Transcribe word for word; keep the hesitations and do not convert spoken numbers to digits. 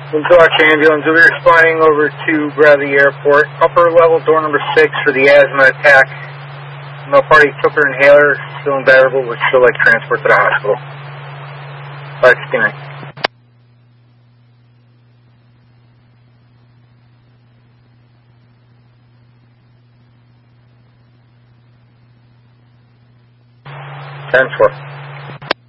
Dutch ambulance will be responding over to Bradley Airport. Upper level, door number six for the asthma attack. No party took her inhaler, still unbearable, would still like transport to the hospital. five fifty-nine. ten four.